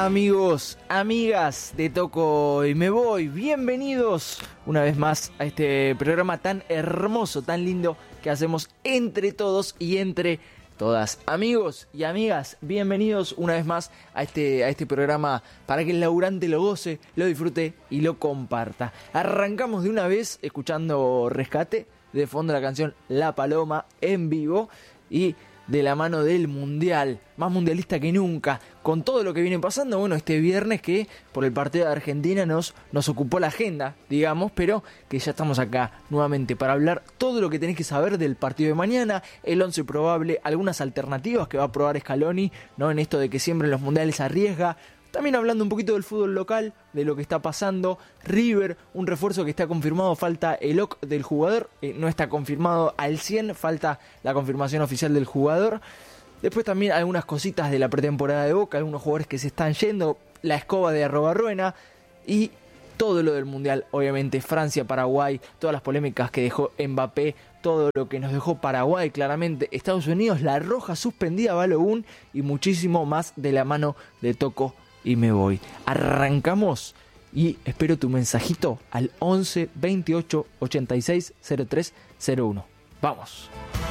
Amigos, amigas de Toco y Me Voy, bienvenidos una vez más a este programa tan hermoso, tan lindo que hacemos entre todos y entre todas. Amigos y amigas, bienvenidos una vez más a este programa para que el laburante lo goce, lo disfrute y lo comparta. Arrancamos de una vez escuchando Rescate, de fondo la canción La Paloma en vivo y de la mano del Mundial, más mundialista que nunca, con todo lo que viene pasando, bueno, este viernes que por el partido de Argentina nos ocupó la agenda, digamos, pero que ya estamos acá nuevamente para hablar todo lo que tenés que saber del partido de mañana, el 11 probable, algunas alternativas que va a probar Scaloni, ¿no? En esto de que siempre en los mundiales arriesga. También hablando un poquito del fútbol local, de lo que está pasando. River, un refuerzo que está confirmado, falta el OK del jugador, no está confirmado al 100, falta la confirmación oficial del jugador. Después también algunas cositas de la pretemporada de Boca, algunos jugadores que se están yendo, la escoba de Arrobarruena y todo lo del Mundial, obviamente Francia, Paraguay, todas las polémicas que dejó Mbappé, todo lo que nos dejó Paraguay, claramente Estados Unidos, la roja suspendida, Balogun y muchísimo más de la mano de Toco y Me Voy. Arrancamos y espero tu mensajito al 11 28 86 03 01. Vamos.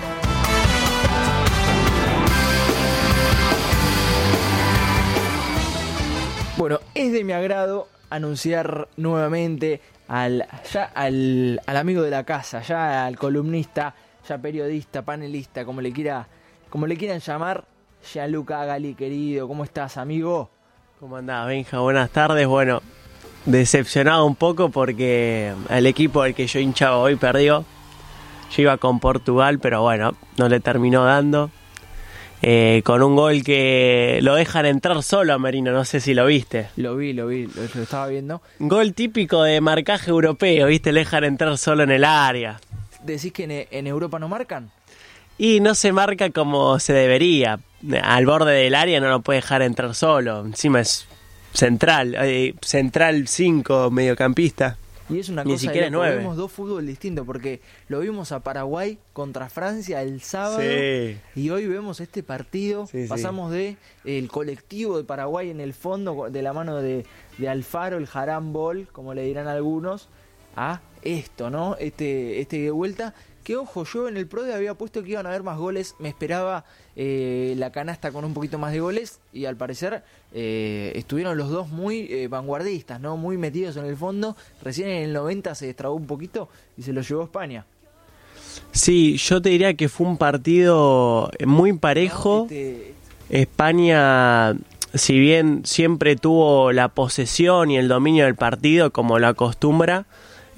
Bueno, es de mi agrado anunciar nuevamente al amigo de la casa, ya al columnista, ya periodista, panelista, como le quieran llamar, Gianluca Gali, querido. ¿Cómo estás, amigo? ¿Cómo andás, Benja? Buenas tardes. Bueno, decepcionado un poco porque el equipo al que yo hinchaba hoy perdió. Yo iba con Portugal, pero bueno, no le terminó dando. Con un gol que lo dejan entrar solo a Merino, no sé si lo viste. Lo estaba viendo. Gol típico de marcaje europeo, ¿viste? Le dejan entrar solo en el área. ¿Decís que en Europa no marcan? Y no se marca como se debería. Al borde del área no lo puede dejar entrar solo. Encima es central 5, mediocampista. Y es una Ni cosa siquiera de 9. Vemos dos fútbol distintos, porque lo vimos a Paraguay contra Francia el sábado, sí. Y hoy vemos este partido, sí, pasamos de el colectivo de Paraguay en el fondo, de la mano de Alfaro, el Jarambol, como le dirán algunos, a esto, ¿no? Este de vuelta. Que ojo, yo en el PRODE había puesto que iban a haber más goles, me esperaba la canasta con un poquito más de goles y al parecer estuvieron los dos muy vanguardistas, ¿no? Muy metidos en el fondo. Recién en el 90 se destrabó un poquito y se lo llevó España. Sí, yo te diría que fue un partido muy parejo. España, si bien siempre tuvo la posesión y el dominio del partido como lo acostumbra,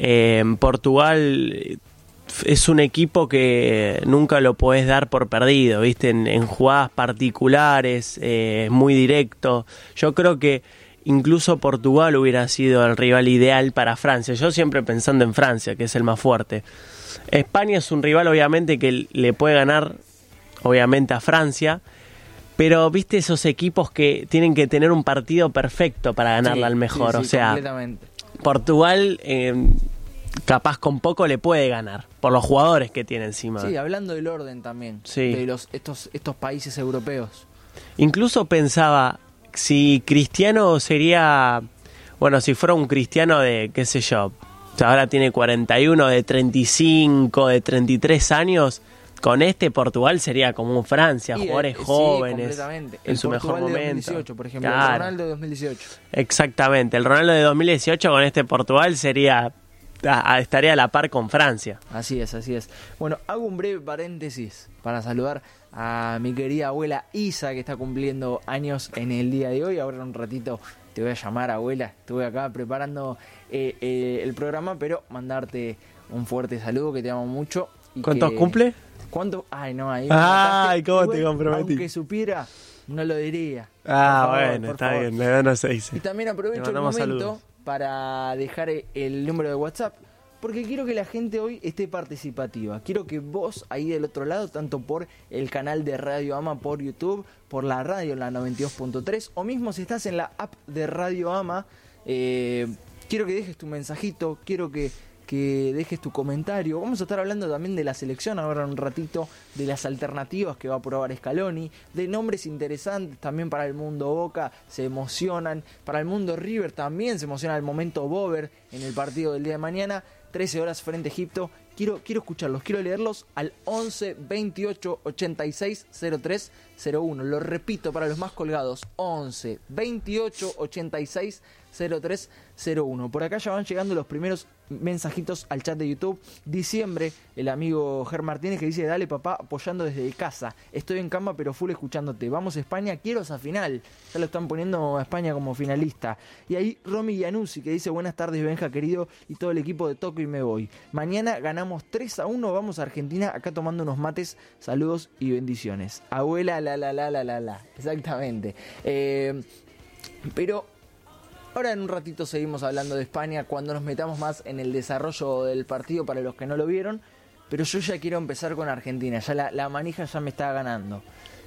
Portugal es un equipo que nunca lo podés dar por perdido, ¿viste? En jugadas particulares, muy directo. Yo creo que incluso Portugal hubiera sido el rival ideal para Francia. Yo siempre pensando en Francia, que es el más fuerte. España es un rival, obviamente, que le puede ganar, obviamente, a Francia. Pero, ¿viste? Esos equipos que tienen que tener un partido perfecto para ganarle al mejor. Sí, o sea, completamente. Portugal capaz con poco le puede ganar por los jugadores que tiene encima. Sí, hablando del orden también, sí. De estos países europeos. Incluso pensaba si Cristiano sería, bueno, si fuera un Cristiano de, qué sé yo, o sea, ahora tiene 41, de 35, de 33 años, con Portugal sería como un Francia, jugadores jóvenes, completamente. En su Portugal mejor de momento. 2018, por ejemplo, claro. El Ronaldo de 2018. Exactamente, el Ronaldo de 2018 con Portugal estaría a la par con Francia. Así es. Bueno, hago un breve paréntesis para saludar a mi querida abuela Isa, que está cumpliendo años en el día de hoy. Ahora en un ratito te voy a llamar, abuela. Estuve acá preparando el programa, pero mandarte un fuerte saludo, que te amo mucho. Y ¿Cuántos cumple? ¿Cuánto? Ay, no, ahí Ay, ¿cómo te comprometí? Aunque supiera, no lo diría. Bueno, está bien, no se dice. Y también aprovecho el momento saludos para dejar el número de WhatsApp, porque quiero que la gente hoy esté participativa. Quiero que vos ahí del otro lado, tanto por el canal de Radio Ama por YouTube, por la radio en la 92.3, o mismo si estás en la app de Radio Ama, quiero que dejes tu mensajito, quiero que que dejes tu comentario. Vamos a estar hablando también de la selección ahora en un ratito, de las alternativas que va a probar Scaloni, de nombres interesantes también para el mundo Boca, se emocionan, para el mundo River también se emociona el momento Bober en el partido del día de mañana, 13 horas frente a Egipto. Quiero escucharlos, quiero leerlos al 11 28 86 03 01. Lo repito para los más colgados, 11 28 86 03 01. Por acá ya van llegando los primeros mensajitos al chat de YouTube. Diciembre, el amigo Ger Martínez que dice: dale papá, apoyando desde casa. Estoy en cama pero full escuchándote. Vamos España, quiero esa final. Ya lo están poniendo a España como finalista. Y ahí Romy Gianuzzi que dice: buenas tardes Benja querido y todo el equipo de Toco y me voy. Mañana ganamos 3-1, vamos a Argentina, acá tomando unos mates. Saludos y bendiciones. Abuela, la. Exactamente. Pero ahora en un ratito seguimos hablando de España cuando nos metamos más en el desarrollo del partido para los que no lo vieron. Pero yo ya quiero empezar con Argentina, ya la manija ya me está ganando.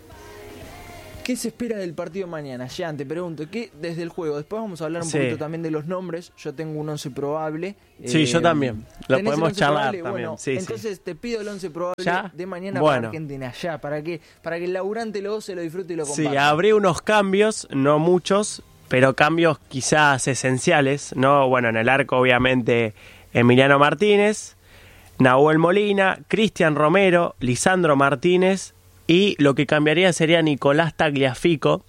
¿Qué se espera del partido mañana? Jean, te pregunto, ¿qué desde el juego? Después vamos a hablar un poquito también de los nombres. Yo tengo un 11 probable. Sí, yo también. Lo podemos charlar también. Bueno, sí, entonces te pido el 11 probable ¿ya? De mañana para Argentina. Ya, para que el laburante luego se lo disfrute y lo comparta. Sí, habría unos cambios, no muchos, pero cambios quizás esenciales, ¿no? Bueno, en el arco obviamente Emiliano Martínez, Nahuel Molina, Cristian Romero, Lisandro Martínez, y lo que cambiaría sería Nicolás Tagliafico,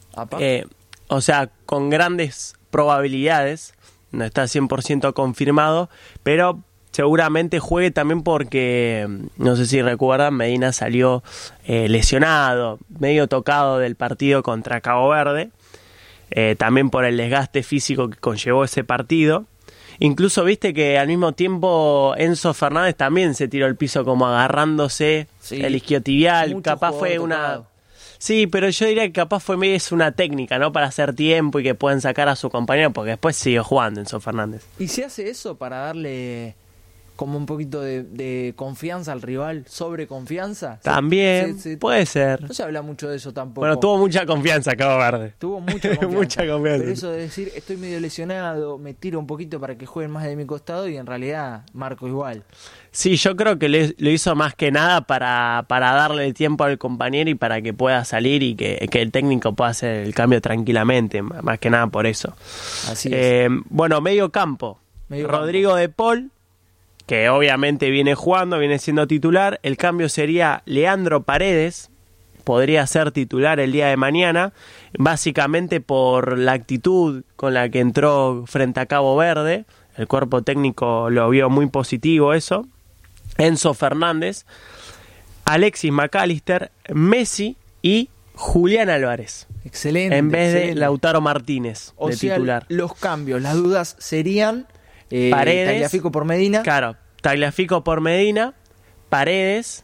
o sea, con grandes probabilidades, no está 100% confirmado, pero seguramente juegue también porque, no sé si recuerdan, Medina salió lesionado, medio tocado del partido contra Cabo Verde, también por el desgaste físico que conllevó ese partido. Incluso viste que al mismo tiempo Enzo Fernández también se tiró al piso como agarrándose el isquiotibial, capaz fue una... Sí, pero yo diría que capaz es una técnica, ¿no? Para hacer tiempo y que puedan sacar a su compañero, porque después siguió jugando Enzo Fernández. ¿Y se hace eso para darle como un poquito de confianza al rival, sobreconfianza? También, puede ser. No se habla mucho de eso tampoco. Bueno, tuvo mucha confianza Cabo Verde. Tuvo mucha confianza. Mucha confianza. Pero eso de decir, estoy medio lesionado, me tiro un poquito para que jueguen más de mi costado y en realidad marco igual. Sí, yo creo que lo hizo más que nada para darle tiempo al compañero y para que pueda salir y que el técnico pueda hacer el cambio tranquilamente, más que nada por eso. Así es. Bueno, medio campo. Rodrigo de Paul, que obviamente viene jugando, viene siendo titular. El cambio sería Leandro Paredes, podría ser titular el día de mañana, básicamente por la actitud con la que entró frente a Cabo Verde. El cuerpo técnico lo vio muy positivo eso. Enzo Fernández, Alexis McAllister, Messi y Julián Álvarez. Excelente. En vez de Lautaro Martínez de titular. Los cambios, las dudas serían Paredes, Tagliafico por Medina. Claro, Tagliafico por Medina, Paredes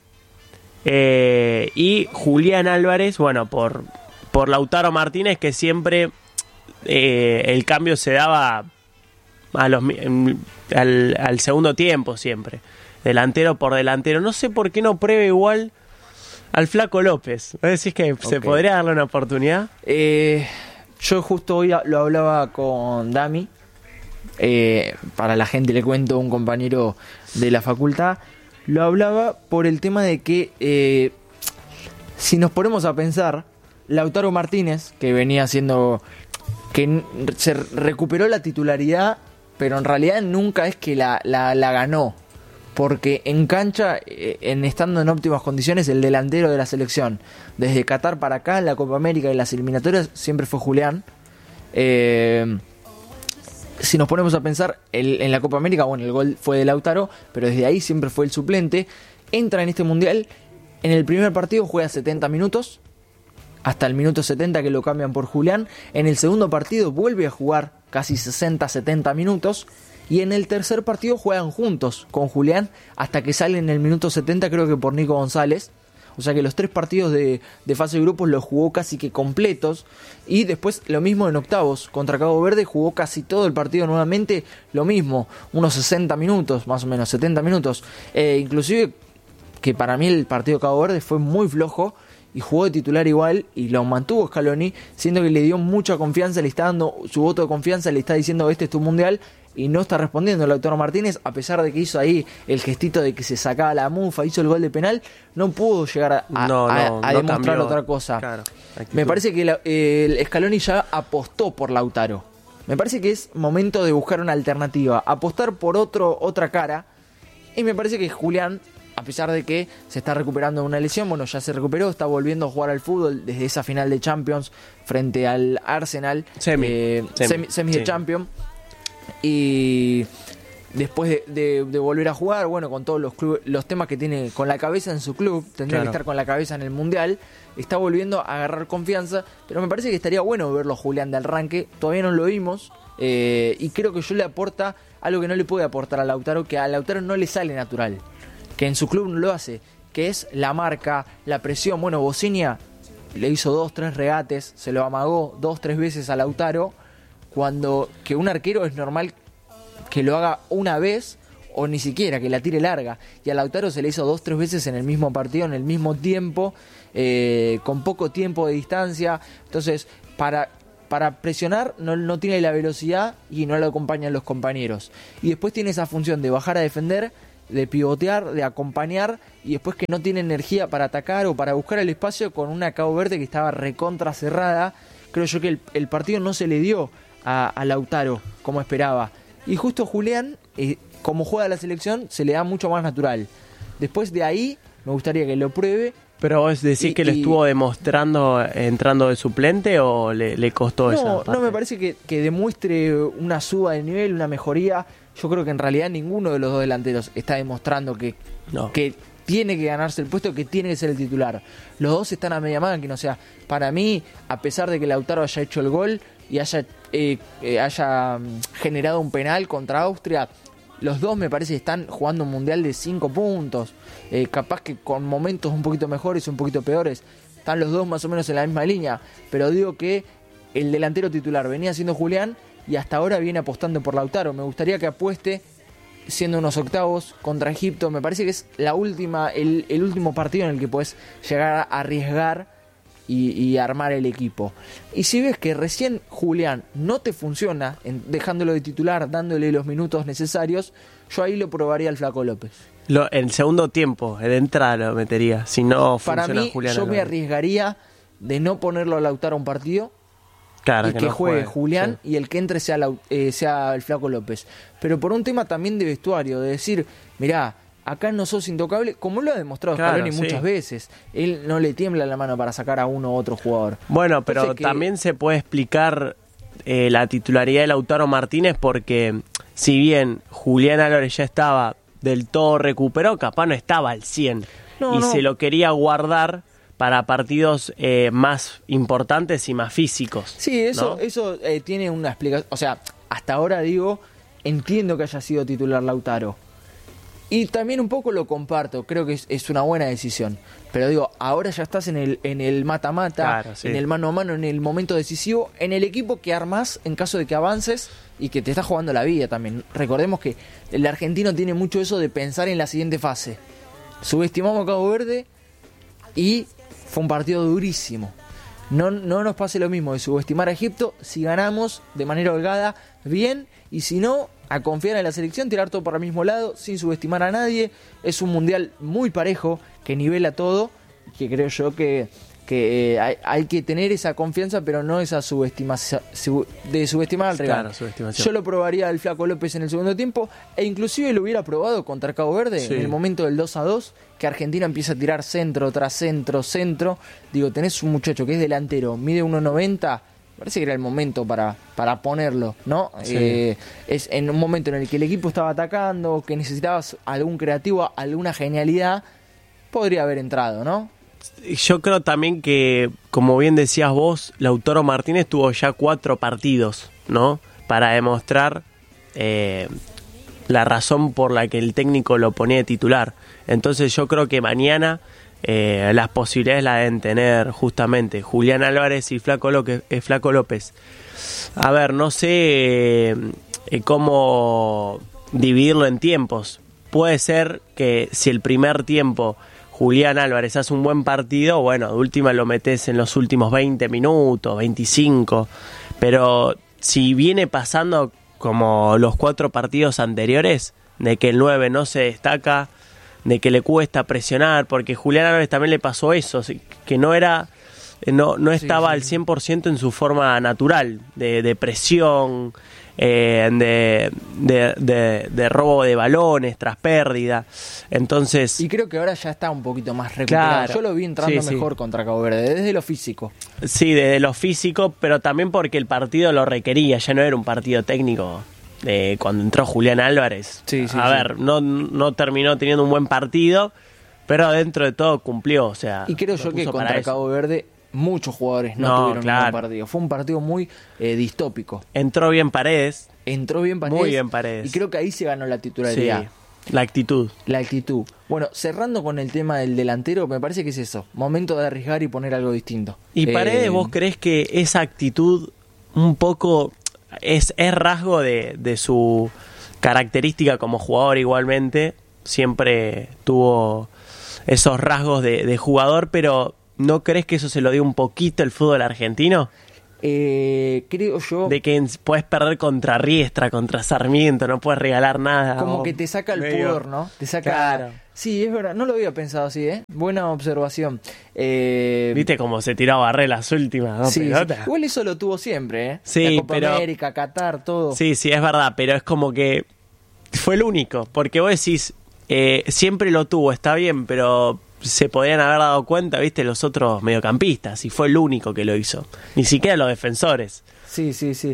y Julián Álvarez, bueno, por Lautaro Martínez, que siempre el cambio se daba al segundo tiempo siempre. Delantero por delantero. No sé por qué no pruebe igual al Flaco López. ¿No decís que se podría darle una oportunidad? Yo justo hoy lo hablaba con Dami. Para la gente le cuento, un compañero de la facultad. Lo hablaba por el tema de que si nos ponemos a pensar, Lautaro Martínez, que venía haciendo, que se recuperó la titularidad, pero en realidad nunca es que la ganó. Porque en cancha, estando en óptimas condiciones, el delantero de la selección, desde Qatar para acá, en la Copa América y las eliminatorias, siempre fue Julián. Si nos ponemos a pensar, en la Copa América, bueno, el gol fue de Lautaro, pero desde ahí siempre fue el suplente. Entra en este Mundial, en el primer partido juega 70 minutos, hasta el minuto 70 que lo cambian por Julián. En el segundo partido vuelve a jugar casi 60-70 minutos. Y en el tercer partido juegan juntos con Julián hasta que sale en el minuto 70, creo que por Nico González. O sea que los 3 partidos de fase de grupos los jugó casi que completos. Y después lo mismo en octavos. Contra Cabo Verde jugó casi todo el partido nuevamente. Lo mismo, unos 60 minutos, más o menos, 70 minutos. Inclusive que para mí el partido de Cabo Verde fue muy flojo. Y jugó de titular igual y lo mantuvo Scaloni, siendo que le dio mucha confianza, le está dando su voto de confianza, le está diciendo este es tu mundial. y no está respondiendo Lautaro Martínez, a pesar de que hizo ahí el gestito de que se sacaba la mufa, hizo el gol de penal, no pudo llegar a demostrar cambió, otra cosa. Claro, me parece que el Scaloni ya apostó por Lautaro. Me parece que es momento de buscar una alternativa, apostar por otra cara, y me parece que Julián, a pesar de que se está recuperando de una lesión, bueno, ya se recuperó, está volviendo a jugar al fútbol desde esa final de Champions frente al Arsenal, semi de Champions, y después de volver a jugar, bueno, con todos los temas que tiene con la cabeza en su club, tendría que estar con la cabeza en el Mundial, está volviendo a agarrar confianza, pero me parece que estaría bueno verlo Julián de arranque, todavía no lo vimos, y creo que yo le aporta algo que no le puede aportar a Lautaro, que a Lautaro no le sale natural, que en su club no lo hace, que es la marca, la presión. Bueno, Bocinia le hizo 2-3 regates, se lo amagó 2-3 veces a Lautaro, cuando que un arquero es normal que lo haga una vez o ni siquiera, que la tire larga, y a Lautaro se le hizo 2-3 veces en el mismo partido, en el mismo tiempo, con poco tiempo de distancia. Entonces, para presionar no tiene la velocidad y no lo acompañan los compañeros, y después tiene esa función de bajar a defender, de pivotear, de acompañar, y después que no tiene energía para atacar o para buscar el espacio con una Cabo Verde que estaba recontra cerrada. Creo yo que el partido no se le dio a Lautaro como esperaba, y justo Julián, como juega la selección, se le da mucho más natural. Después de ahí me gustaría que lo pruebe. Pero vos decís que lo estuvo demostrando entrando de suplente, o le costó esa parte. No, me parece que demuestre una suba de nivel, una mejoría. Yo creo que en realidad ninguno de los dos delanteros está demostrando que tiene que ganarse el puesto, que tiene que ser el titular. Los dos están a media máquina. O sea, para mí, a pesar de que Lautaro haya hecho el gol y haya generado un penal contra Austria, los dos me parece que están jugando un mundial de 5 puntos. Capaz que con momentos un poquito mejores, un poquito peores. Están los dos más o menos en la misma línea. Pero digo que el delantero titular venía siendo Julián, y hasta ahora viene apostando por Lautaro. Me gustaría que apueste siendo unos octavos contra Egipto. Me parece que es el último partido en el que puedes llegar a arriesgar y armar el equipo. Y si ves que recién Julián no te funciona, dejándolo de titular, dándole los minutos necesarios, yo ahí lo probaría al Flaco López. En el segundo tiempo, de entrada lo metería, si no funciona Julián. Para mí, yo me arriesgaría de no ponerlo a Lautaro a un partido, y que no juegue Julián, y el que entre sea el Flaco López. Pero por un tema también de vestuario, de decir, mirá, acá no sos intocable, como lo ha demostrado Scaloni muchas veces. Él no le tiembla la mano para sacar a uno u otro jugador. Bueno, pero entonces, también se puede explicar la titularidad de Lautaro Martínez, porque si bien Julián Álvarez ya estaba del todo recuperado, capaz no estaba al 100, se lo quería guardar para partidos más importantes y más físicos. Sí, eso tiene una explicación. O sea, hasta ahora entiendo que haya sido titular Lautaro. Y también un poco lo comparto, creo que es una buena decisión. Pero ahora ya estás en el mata-mata, en el mano a mano, en el momento decisivo, en el equipo que armás en caso de que avances y que te estás jugando la vida también. Recordemos que el argentino tiene mucho eso de pensar en la siguiente fase. Subestimamos a Cabo Verde y fue un partido durísimo. No nos pase lo mismo de subestimar a Egipto. Si ganamos de manera holgada, bien, y si no, a confiar en la selección, tirar todo para el mismo lado, sin subestimar a nadie. Es un mundial muy parejo, que nivela todo, que creo yo que hay que tener esa confianza, pero no esa subestimar al rival. Yo lo probaría al Flaco López en el segundo tiempo, e inclusive lo hubiera probado contra Cabo Verde en el momento del 2-2, que Argentina empieza a tirar centro tras centro. Tenés un muchacho que es delantero, mide 1.90, parece que era el momento para ponerlo, ¿no? Sí. Es en un momento en el que el equipo estaba atacando, que necesitabas algún creativo, alguna genialidad, podría haber entrado, ¿no? Yo creo también que, como bien decías vos, Lautaro Martínez tuvo ya 4 partidos, ¿no? Para demostrar la razón por la que el técnico lo ponía de titular. Entonces yo creo que mañana las posibilidades las deben tener justamente Julián Álvarez y Flaco López. A ver, no sé cómo dividirlo en tiempos. Puede ser que si el primer tiempo Julián Álvarez hace un buen partido, bueno, de última lo metes en los últimos 20 minutos, 25, pero si viene pasando como los 4 partidos anteriores, de que el 9 no se destaca, de que le cuesta presionar, porque Julián Álvarez también le pasó eso, que no estaba al 100% en su forma natural, de presión, de robo de balones tras pérdida. Entonces, y creo que ahora ya está un poquito más recuperado. Yo lo vi entrando mejor contra Cabo Verde, desde lo físico. Sí, desde lo físico, pero también porque el partido lo requería, ya no era un partido técnico. Cuando entró Julián Álvarez, no terminó teniendo un buen partido, pero dentro de todo cumplió, o sea, y creo yo que contra Cabo Verde muchos jugadores no tuvieron un buen partido. Fue un partido muy distópico. Entró bien Paredes. Muy bien Paredes. Y creo que ahí se ganó la titularidad. Sí, la actitud. Bueno, cerrando con el tema del delantero, me parece que es eso. Momento de arriesgar y poner algo distinto. ¿Y Paredes, vos creés que esa actitud un poco es rasgo de su característica como jugador igualmente? Siempre tuvo esos rasgos de jugador, pero ¿no crees que eso se lo dio un poquito el fútbol argentino? Creo yo... De que puedes perder contra Riestra, contra Sarmiento, no puedes regalar nada. Como que te saca el pudor, ¿no? Te saca... Claro. Sí, es verdad, no lo había pensado así, ¿eh? Buena observación. ¿Viste cómo se tiró a barrer las últimas pelotas? Sí. Igual eso lo tuvo siempre, ¿eh? Sí, la Copa América, Qatar, todo. Sí, es verdad, pero es como que fue el único, porque vos decís, siempre lo tuvo, está bien, pero se podrían haber dado cuenta, ¿viste? Los otros mediocampistas, y fue el único que lo hizo. Ni siquiera los defensores. Sí.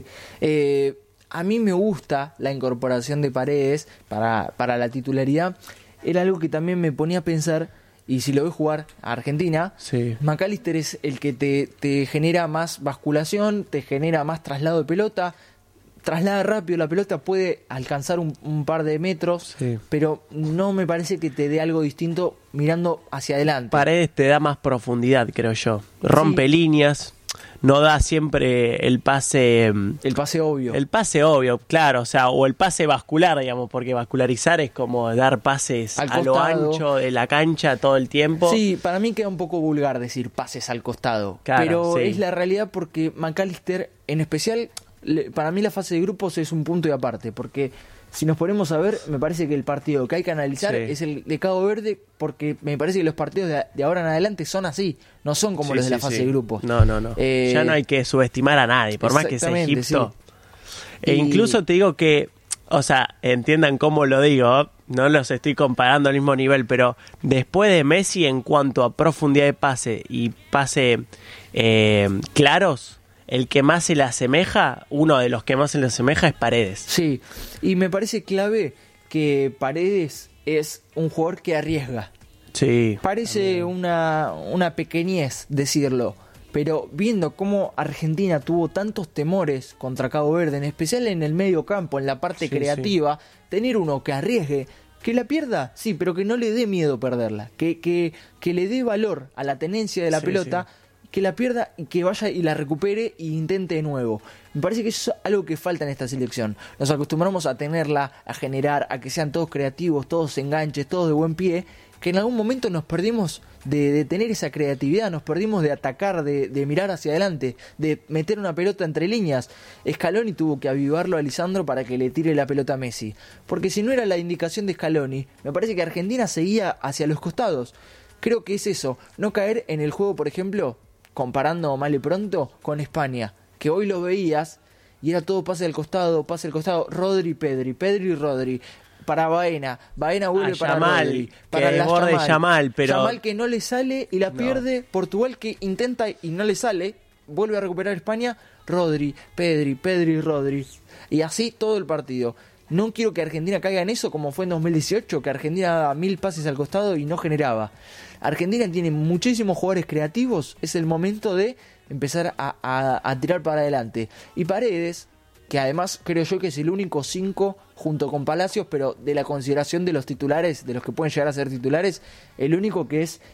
A mí me gusta la incorporación de Paredes para la titularidad. Era algo que también me ponía a pensar, y si lo ves jugar a Argentina, McAllister es el que te genera más basculación, te genera más traslado de pelota, traslada rápido la pelota, puede alcanzar un par de metros, pero no me parece que te dé algo distinto mirando hacia adelante. Paredes te da más profundidad, creo yo. Rompe líneas, no da siempre el pase... El pase obvio. El pase obvio, claro, o sea, o el pase vascular, digamos, porque vascularizar es como dar pases a lo ancho de la cancha todo el tiempo. Sí, para mí queda un poco vulgar decir pases al costado, pero es la realidad porque McAllister, en especial... Para mí la fase de grupos es un punto y aparte, porque si nos ponemos a ver, me parece que el partido que hay que analizar es el de Cabo Verde, porque me parece que los partidos de ahora en adelante son así, no son como los de la fase de grupos. No. Ya no hay que subestimar a nadie, por más que sea Egipto. E incluso te digo que, o sea, entiendan cómo lo digo, no los estoy comparando al mismo nivel, pero después de Messi en cuanto a profundidad de pase y pase claros, el que más se le asemeja, uno de los que más se le asemeja es Paredes. Sí, y me parece clave que Paredes es un jugador que arriesga. Sí. Parece una pequeñez decirlo, pero viendo cómo Argentina tuvo tantos temores contra Cabo Verde, en especial en el medio campo, en la parte creativa, tener uno que arriesgue, que la pierda, sí, pero que no le dé miedo perderla, que le dé valor a la tenencia de la pelota, que la pierda y que vaya y la recupere e intente de nuevo. Me parece que eso es algo que falta en esta selección. Nos acostumbramos a tenerla, a generar, a que sean todos creativos, todos enganches, todos de buen pie, que en algún momento nos perdimos de tener esa creatividad, nos perdimos de atacar, de mirar hacia adelante, de meter una pelota entre líneas. Scaloni tuvo que avivarlo a Lisandro para que le tire la pelota a Messi, porque si no era la indicación de Scaloni, me parece que Argentina seguía hacia los costados. Creo que es eso, no caer en el juego, por ejemplo, comparando mal y pronto con España, que hoy lo veías y era todo pase al costado, Rodri, Pedri, Rodri, para Baena vuelve para Yamal, Rodri, para Yamal, pero Yamal que no le sale y la pierde, Portugal que intenta y no le sale, vuelve a recuperar España, Rodri, Pedri, Rodri, y así todo el partido. No quiero que Argentina caiga en eso como fue en 2018, que Argentina daba 1000 pases al costado y no generaba. Argentina tiene muchísimos jugadores creativos, es el momento de empezar a tirar para adelante. Y Paredes, que además creo yo que es el único 5 junto con Palacios, pero de la consideración de los titulares, de los que pueden llegar a ser titulares, el único que es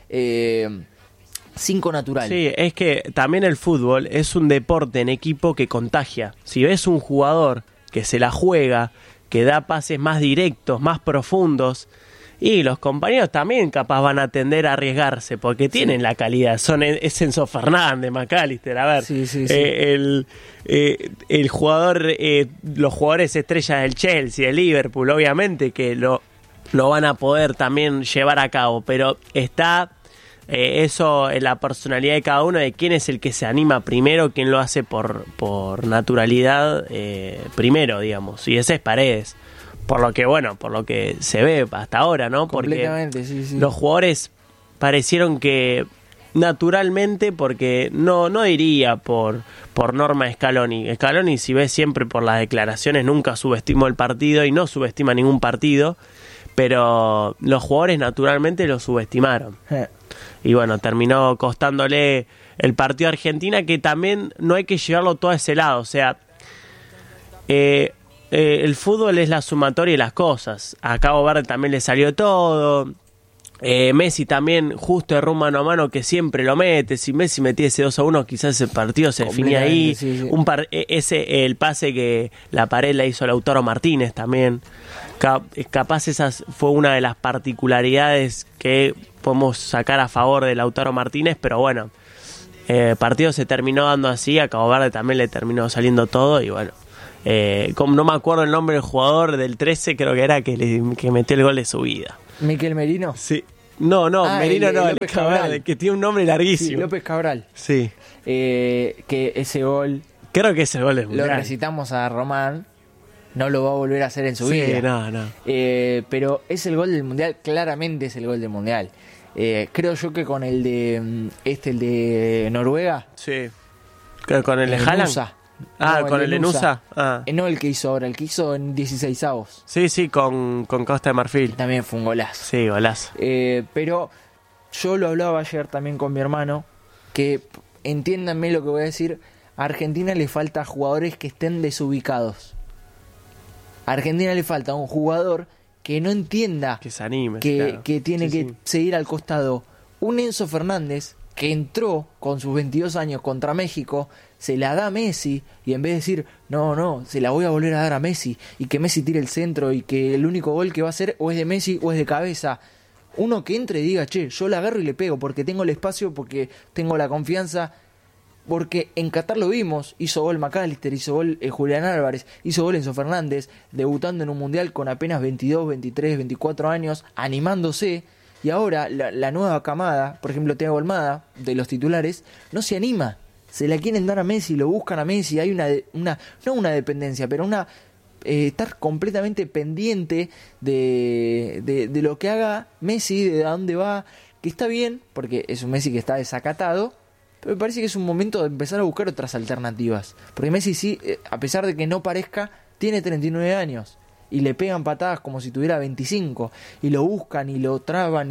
5 natural. Sí, es que también el fútbol es un deporte en equipo que contagia. Si ves un jugador que se la juega, que da pases más directos, más profundos, Y los compañeros también capaz van a tender a arriesgarse, porque tienen la calidad. Es Enzo Fernández, McAllister, a ver. Sí. El jugador, los jugadores estrellas del Chelsea, del Liverpool, obviamente que lo van a poder también llevar a cabo, pero está eso en la personalidad de cada uno, de quién es el que se anima primero, quién lo hace por naturalidad primero, digamos, y ese es Paredes. Por lo que se ve hasta ahora, ¿no? Completamente, porque sí. Los jugadores parecieron que naturalmente, porque no diría por norma Scaloni. Scaloni, si ves siempre por las declaraciones, nunca subestimó el partido y no subestima ningún partido, pero los jugadores naturalmente lo subestimaron. Y bueno, terminó costándole el partido a Argentina, que también no hay que llevarlo todo a ese lado, o sea... el fútbol es la sumatoria de las cosas. A Cabo Verde también le salió todo. Messi también justo erró un mano a mano que siempre lo mete. Si Messi metía ese 2-1, quizás ese partido se definía ahí. Sí. El pase que la pared la hizo Lautaro Martínez también. Capaz esa fue una de las particularidades que podemos sacar a favor de Lautaro Martínez, pero bueno, el partido se terminó dando así. A Cabo Verde también le terminó saliendo todo y bueno. Como no me acuerdo el nombre del jugador del 13, creo que era que metió el gol de su vida. ¿Miquel Merino? Sí. No, Merino no, López Cabral, que tiene un nombre larguísimo. Sí, López Cabral. Sí. Que ese gol... Creo que ese gol es lo recitamos a Román, no lo va a volver a hacer en su vida. Sí, no. Pero es el gol del Mundial, claramente es el gol del Mundial. Creo yo que con el de el de Noruega. Sí. Creo con el de Haaland. Con el Enusa. No el que hizo ahora, el que hizo en 16avos. Sí, con Costa de Marfil. También fue un golazo. Sí, golazo. Pero yo lo hablaba ayer también con mi hermano, que entiéndanme lo que voy a decir, a Argentina le falta jugadores que estén desubicados. A Argentina le falta un jugador que no entienda que se anime, que tiene que seguir al costado. Un Enzo Fernández que entró con sus 22 años contra México, se la da a Messi, y en vez de decir, no, se la voy a volver a dar a Messi, y que Messi tire el centro, y que el único gol que va a hacer o es de Messi o es de cabeza, uno que entre y diga, che, yo la agarro y le pego, porque tengo el espacio, porque tengo la confianza, porque en Qatar lo vimos, hizo gol McAllister, hizo gol Julián Álvarez, hizo gol Enzo Fernández, debutando en un mundial con apenas 22, 23, 24 años, animándose. Y ahora la nueva camada, por ejemplo Thiago Almada, de los titulares, no se anima. Se la quieren dar a Messi, lo buscan a Messi. Hay no una dependencia, pero estar completamente pendiente de lo que haga Messi, de a dónde va. Que está bien, porque es un Messi que está desacatado, pero me parece que es un momento de empezar a buscar otras alternativas. Porque Messi sí, a pesar de que no parezca, tiene 39 años. Y le pegan patadas como si tuviera 25, y lo buscan y lo traban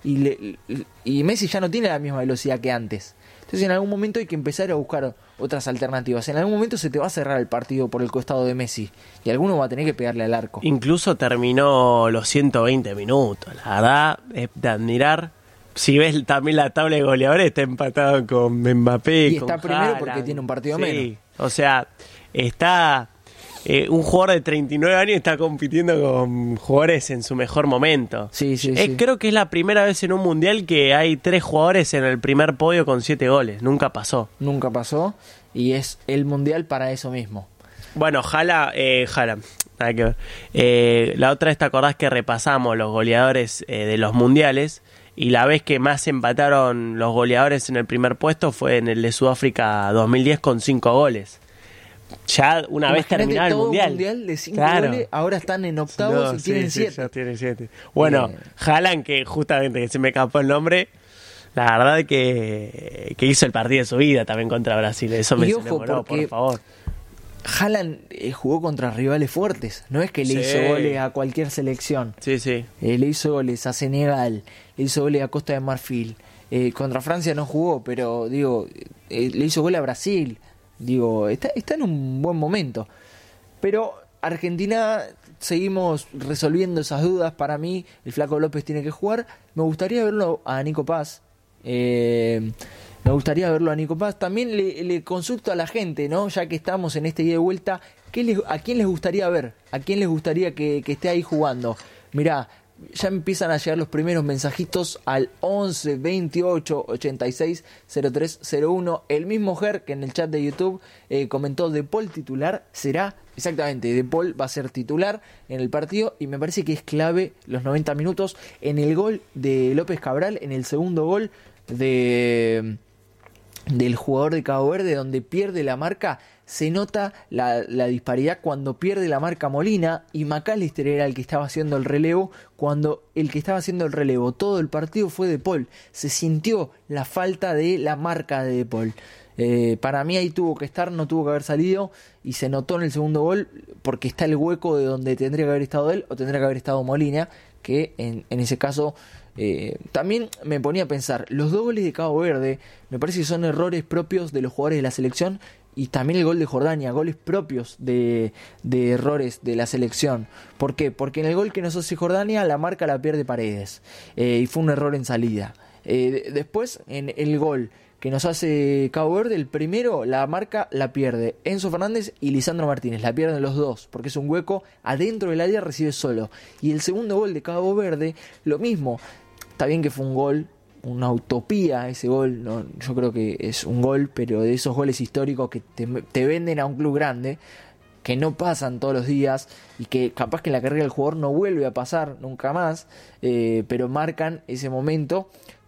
y Messi ya no tiene la misma velocidad que antes. Entonces en algún momento hay que empezar a buscar otras alternativas. En algún momento se te va a cerrar el partido por el costado de Messi y alguno va a tener que pegarle al arco. Incluso terminó los 120 minutos, la verdad es de admirar. Si ves también la tabla de goleadores, está empatado con Mbappé y con está primero Haaland, porque tiene un partido menos. O sea, está... un jugador de 39 años está compitiendo con jugadores en su mejor momento. Sí. Creo que es la primera vez en un mundial que hay 3 jugadores en el primer podio con 7 goles. Nunca pasó. Y es el mundial para eso mismo. Bueno, Haaland, nada que ver. La otra vez te acordás que repasamos los goleadores de los mundiales, y la vez que más empataron los goleadores en el primer puesto fue en el de Sudáfrica 2010 con 5 goles. Ya una vez terminado el mundial. Un mundial de 5 goles, ahora están en octavos y tienen 7. Ya tienen 7. Bueno, Haaland, que justamente se me escapó el nombre, la verdad que hizo el partido de su vida también contra Brasil. Eso me enamoró, por favor. Haaland jugó contra rivales fuertes. No es que le hizo goles a cualquier selección. Sí. Le hizo goles a Senegal, le hizo goles a Costa de Marfil. Contra Francia no jugó, pero le hizo gol a Brasil. Está en un buen momento. Pero Argentina, seguimos resolviendo esas dudas. Para mí, el Flaco López tiene que jugar. Me gustaría verlo a Nico Paz. También le consulto a la gente, ¿no? Ya que estamos en este ida y vuelta, ¿a quién les gustaría ver? ¿A quién les gustaría que esté ahí jugando? Mirá, ya empiezan a llegar los primeros mensajitos al 11 28 86 0301. El mismo Ger que en el chat de YouTube comentó: De Paul titular será. Exactamente, De Paul va a ser titular en el partido y me parece que es clave los 90 minutos. En el gol de López Cabral, en el segundo gol del jugador de Cabo Verde, donde pierde la marca, se nota la disparidad cuando pierde la marca Molina y McAllister era el que estaba haciendo el relevo. Cuando el que estaba haciendo el relevo todo el partido fue De Paul, se sintió la falta de la marca de Paul. Para mí ahí tuvo que estar, no tuvo que haber salido, y se notó en el segundo gol porque está el hueco de donde tendría que haber estado él o tendría que haber estado Molina, que en ese caso también me ponía a pensar, los dos goles de Cabo Verde me parece que son errores propios de los jugadores de la selección, y también el gol de Jordania, goles propios de errores de la selección. ¿Por qué? Porque en el gol que nos hace Jordania la marca la pierde Paredes, y fue un error en salida. Después en el gol que nos hace Cabo Verde, el primero, la marca la pierde Enzo Fernández y Lisandro Martínez, la pierden los dos, porque es un hueco adentro del área, recibe solo. Y el segundo gol de Cabo Verde, lo mismo. Está bien que fue un gol, una utopía ese gol, ¿no? Yo creo que es un gol, pero de esos goles históricos que te venden a un club grande, que no pasan todos los días y que capaz que en la carrera del jugador no vuelve a pasar nunca más, pero marcan ese momento.